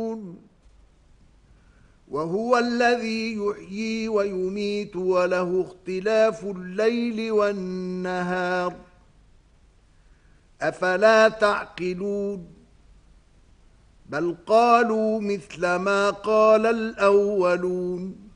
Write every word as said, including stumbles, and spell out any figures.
وهو الذي يحيي ويميت وله اختلاف الليل والنهار أفلا تعقلون بل قالوا مثل ما قال الأولون